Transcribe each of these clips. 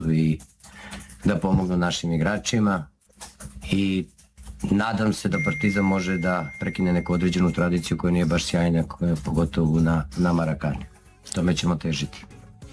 i da pomognu našim igračima i nadam se da Partizan može da prekine neku određenu tradiciju koja nije baš sjajna, pogotovo na Marakanju. Tome ćemo težiti.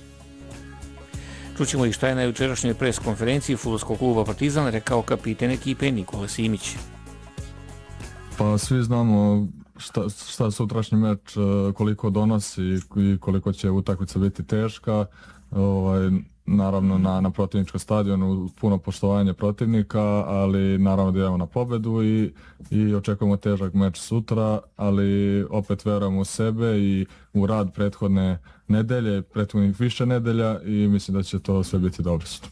Čućemo i šta je na jučerašnjoj pres konferenciji fudbalskog kluba Partizan rekao kapiten ekipe Nikola Simić. Pa svi znamo šta sutrašnji meč koliko donosi i koliko će utakmica biti teška. Naravno na protivničkom stadionu puno poštovanje protivnika, ali naravno da idemo na pobedu i očekujemo težak meč sutra, ali opet verujemo u sebe i u rad prethodne nedelje, prethodnih više nedelja i mislim da će to sve biti dobro sutra.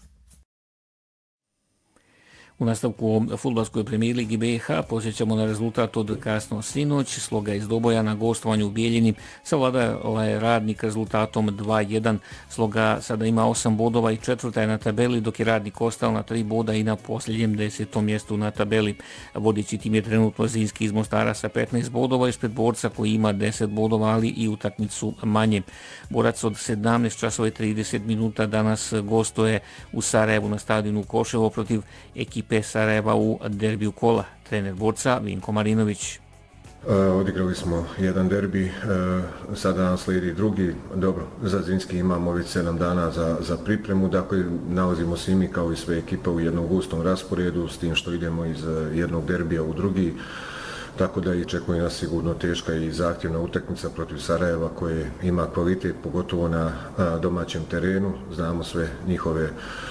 U nastavku fudbalskoj premijer ligi BiH posjećamo na rezultat od kasno sinoć. Sloga iz Doboja na gostovanju u Bijeljini savladala je Radnik rezultatom 2-1. Sloga sada ima 8 bodova i četvrta je na tabeli, dok je Radnik ostao na 3 boda i na posljednjem 10. mjestu na tabeli. Vodeći tim je trenutno Zrinski iz Mostara sa 15 bodova ispred Borca koji ima 10 bodova, ali i utakmicu manje. Borac od 17:30 minuta danas gostuje u Sarajevu na stadionu Koševo protiv ekipe Sarajeva u derbiju kola. Trener Borca Vinko Marinović. Odigrali smo jedan derbi, sada nam slijedi drugi. Dobro, za Zrinski imamo već 7 dana za pripremu, dakle nalazimo svi mi kao i sve ekipe u jednom gustom rasporedu, s tim što idemo iz jednog derbija u drugi. Tako da i čekuje nas sigurno teška i zahtjevna utakmica protiv Sarajeva koje ima kvalitet, pogotovo na domaćem terenu. Znamo sve njihove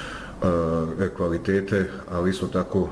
kvalitete, ali isto tako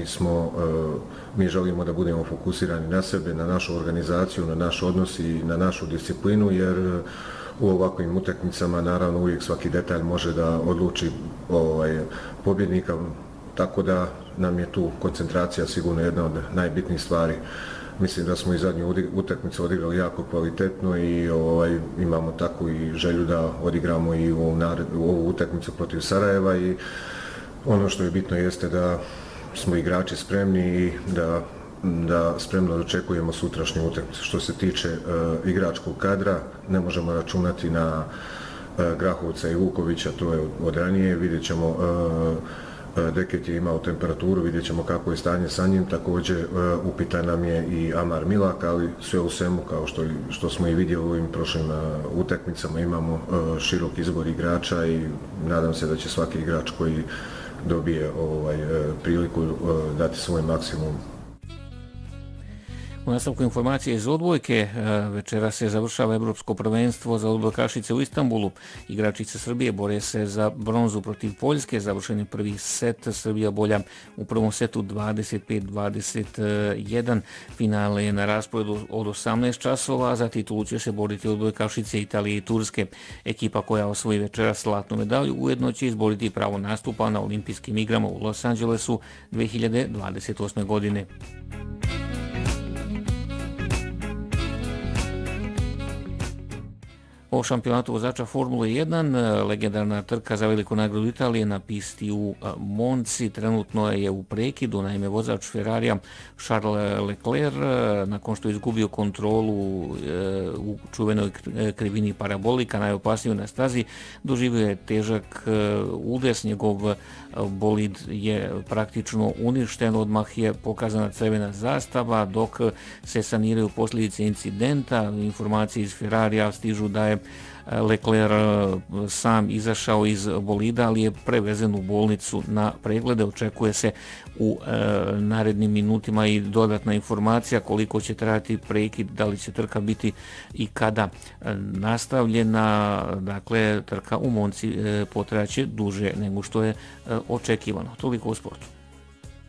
mi želimo da budemo fokusirani na sebe, na našu organizaciju, na naš odnos i na našu disciplinu, jer u ovakvim utakmicama naravno uvijek svaki detalj može da odluči pobjednika, tako da nam je tu koncentracija sigurno jedna od najbitnijih stvari. Mislim da smo i zadnju utakmicu odigrali jako kvalitetno i imamo takvu i želju da odigramo i u ovu utakmicu protiv Sarajeva i ono što je bitno jeste da smo igrači spremni i da spremno očekujemo sutrašnju utakmicu. Što se tiče igračkog kadra, ne možemo računati na Grahovca i Vukovića, to je od ranije, vidjet ćemo. Deket je imao temperaturu, vidjet ćemo kako je stanje sa njim, također upitan nam je i Amar Milak, ali sve u svemu, kao što smo i vidjeli u ovim prošlim utakmicama, imamo širok izbor igrača i nadam se da će svaki igrač koji dobije priliku dati svoj maksimum. U nastavku informacije iz odbojke, večera se završava Evropsko prvenstvo za odbojkašice u Istanbulu. Igračice Srbije bore se za bronzu protiv Poljske, završen je prvi set, Srbija bolja u prvom setu 25-21. Finale je na rasporedu od 18 časova, za titulu će se boriti odbojkašice Italije i Turske. Ekipa koja osvoji večera zlatnu medalju ujedno će izboriti pravo nastupa na olimpijskim igrama u Los Angelesu 2028. godine. O šampionatu vozača Formule 1, legendarna trka za veliku nagradu Italije na pisti u Monci trenutno je u prekidu, naime vozač Ferrarija Charles Leclerc nakon što je izgubio kontrolu u čuvenoj krivini parabolika najopasniju na stazi, doživio je težak udes, njegov bolid je praktično uništen, odmah je pokazana crvena zastava dok se saniraju posljedice incidenta. Informacije iz Ferrarija stižu da je Leclerc sam izašao iz bolida, ali je prevezen u bolnicu na preglede. Očekuje se u narednim minutima i dodatna informacija koliko će trajati prekid, da li će trka biti i kada nastavljena. Dakle, trka u Monci potrajaće duže nego što je očekivano. Toliko u sportu.